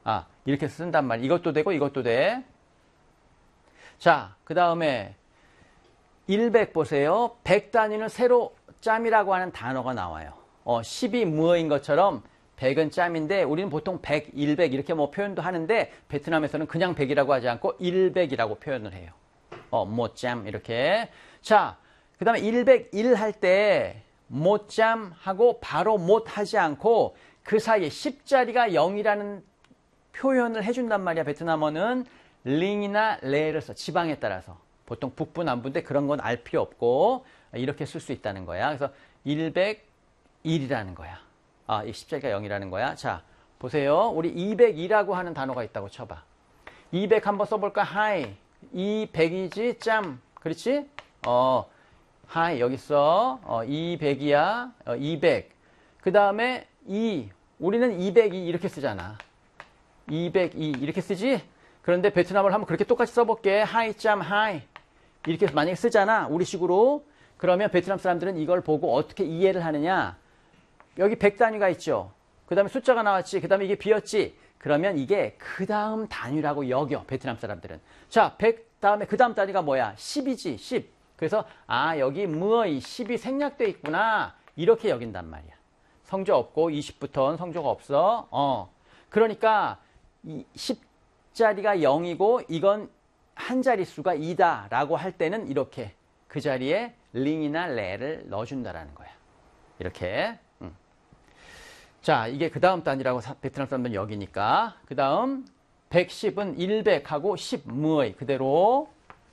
이렇게 쓴단 말이야. 이것도 되고 이것도 돼. 자, 그 다음에 100 보세요. 100 단위는 세로 짬이라고 하는 단어가 나와요. 10이 무어인 것처럼 100은 짬인데 우리는 보통 100, 100 이렇게 뭐 표현도 하는데 베트남에서는 그냥 100이라고 하지 않고 100이라고 표현을 해요. 모짬 이렇게. 자, 그 다음에 101 할 때 모짬 하고 바로 못 하지 않고 그 사이에 10자리가 0이라는 표현을 해준단 말이야. 베트남어는 링이나 레를 써. 지방에 따라서. 보통 북부, 남부인데 그런 건 알 필요 없고 이렇게 쓸 수 있다는 거야. 그래서 101이라는 거야. 이 10자리가 0이라는 거야. 자, 보세요. 우리 202라고 하는 단어가 있다고 쳐봐. 200 한번 써볼까? 하이. 200이지? 짬. 그렇지? 하이. 여기 있어. 200이야. 200. 그 다음에 2. 우리는 202 이렇게 쓰잖아. 202 이렇게 쓰지? 그런데 베트남어를 한번 그렇게 똑같이 써볼게. 하이 짬 하이. 이렇게 만약에 쓰잖아. 우리식으로. 그러면 베트남 사람들은 이걸 보고 어떻게 이해를 하느냐. 여기 100 단위가 있죠. 그 다음에 숫자가 나왔지. 그 다음에 이게 비었지. 그러면 이게 그 다음 단위라고 여겨. 베트남 사람들은. 자, 100 다음에 그 다음 단위가 뭐야? 10이지. 10. 그래서 여기 뭐이 10이 생략돼 있구나. 이렇게 여긴단 말이야. 성조 없고 20부터는 성조가 없어. 그러니까 10자리가 0이고 이건 한 자릿수가 2다 라고 할 때는 이렇게 그 자리에 링이나 레를 넣어준다라는 거야. 이렇게. 자, 이게 그 다음 단위라고 베트남 사람들은 여기니까. 그 다음 110은 100하고 10 무의 그대로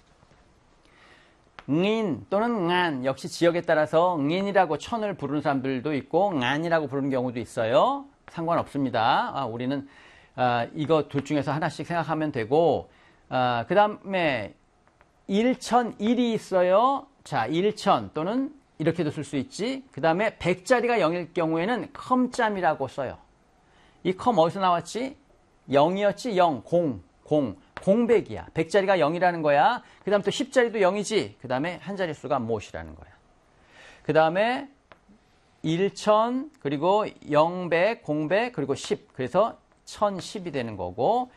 인 또는 간 역시 지역에 따라서 인이라고 천을 부르는 사람들도 있고 간이라고 부르는 경우도 있어요. 상관없습니다. 우리는 이거 둘 중에서 하나씩 생각하면 되고 그 다음에 1001이 있어요. 자, 1000 또는 이렇게도 쓸 수 있지. 그 다음에 100자리가 0일 경우에는 컴짬이라고 써요. 이 컴 어디서 나왔지? 0이었지? 0, 000이야. 100자리가 0이라는 거야. 그 다음 또 10자리도 0이지. 그 다음에 한 자릿수가 못이라는 거야. 그 다음에 1000 그리고 000 그리고 10 그래서 1010이 되는 거고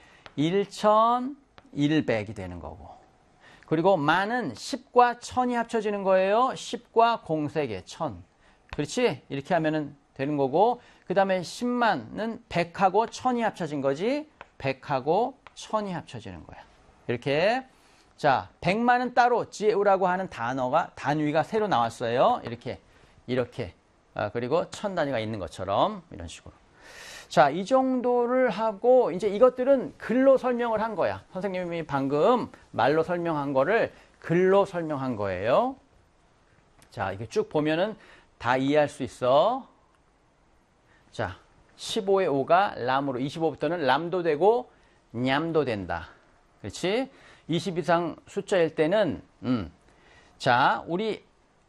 1100이 되는 거고 그리고 만은 10과 1000이 합쳐지는 거예요. 10과 0세개 1000. 그렇지? 이렇게 하면은 되는 거고 그 다음에 10만은 100하고 1000이 합쳐진 거지. 100하고 1000이 합쳐지는 거야. 이렇게. 자, 100만은 따로 지에우라고 하는 단위가 새로 나왔어요. 이렇게. 그리고 1000 단위가 있는 것처럼 이런 식으로. 자, 이 정도를 하고 이제 이것들은 글로 설명을 한 거야. 선생님이 방금 말로 설명한 거를 글로 설명한 거예요. 자, 이게 쭉 보면은 다 이해할 수 있어. 자, 15의 5가 람으로 25부터는 람도 되고 냠도 된다. 그렇지? 20 이상 숫자일 때는 자, 우리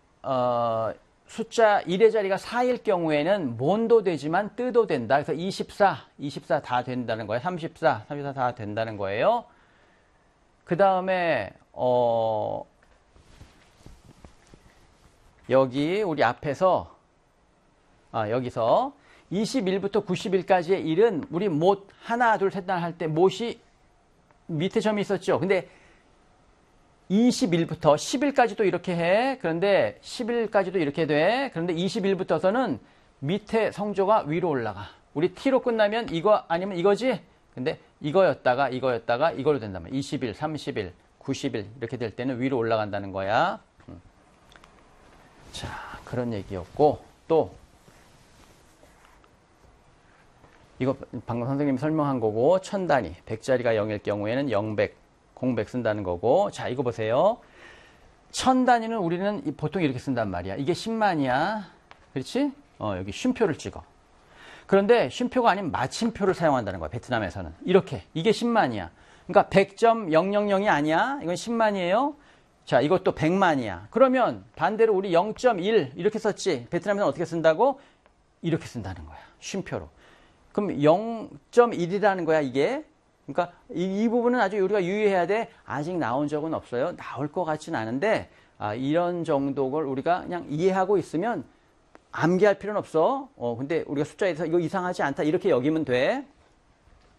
숫자 1의 자리가 4일 경우에는 몬도 되지만 뜨도 된다. 그래서 24 다 된다는 거예요. 34 다 된다는 거예요. 그 다음에 여기 우리 앞에서 여기서 21부터 90일까지의 일은 우리 못 하나 둘 셋 날 할 때 못이 밑에 점이 있었죠. 근데 21부터 10일까지도 이렇게 해. 그런데 10일까지도 이렇게 돼. 그런데 21부터서는 밑에 성조가 위로 올라가. 우리 T로 끝나면 이거 아니면 이거지? 근데 이거였다가 이걸로 된단 말이야. 20일, 30일, 90일 이렇게 될 때는 위로 올라간다는 거야. 자, 그런 얘기였고 또 이거 방금 선생님이 설명한 거고 1000 단위, 100자리가 0일 경우에는 000 쓴다는 거고. 자, 이거 보세요. 1000 단위는 우리는 보통 이렇게 쓴단 말이야. 이게 10만이야. 그렇지? 여기 쉼표를 찍어. 그런데 쉼표가 아닌 마침표를 사용한다는 거야. 베트남에서는. 이렇게. 이게 10만이야. 그러니까 100.000이 아니야. 이건 10만이에요. 자, 이것도 100만이야. 그러면 반대로 우리 0.1 이렇게 썼지. 베트남에서는 어떻게 쓴다고? 이렇게 쓴다는 거야. 쉼표로. 그럼 0.1이라는 거야, 이게. 그러니까 이 부분은 아주 우리가 유의해야 돼. 아직 나온 적은 없어요. 나올 것 같지는 않은데 이런 정도를 우리가 그냥 이해하고 있으면 암기할 필요는 없어. 근데 우리가 숫자에서 이거 이상하지 않다 이렇게 여기면 돼.